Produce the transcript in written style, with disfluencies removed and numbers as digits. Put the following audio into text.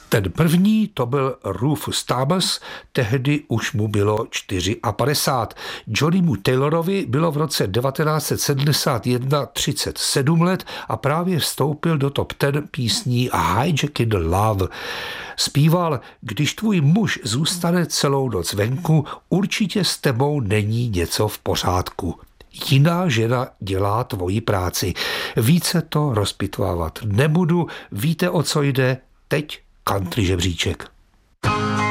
Ten první to byl Rufus Thomas, tehdy už mu bylo 54. Johnnymu Taylorovi bylo v roce 1971 37 let a právě vstoupil do top 10 písní Hijacking Love. Zpíval: když tvůj muž zůstane celou noc venku, určitě s tebou není něco v pořádku. Jiná žena dělá tvoji práci. Více to rozpitvávat nebudu, víte, o co jde, teď Country žebříček.